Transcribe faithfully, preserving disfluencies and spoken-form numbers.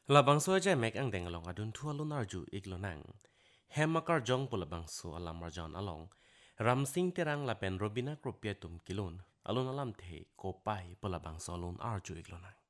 Labang so aja mek ang deng along adun tu alun arju iglo nang. Hemakar jong po labang so alam rajon along. Ramsing terang lapen robina kropia tum kilun. Alun alam te kopai po labang so alun arju iglo nang.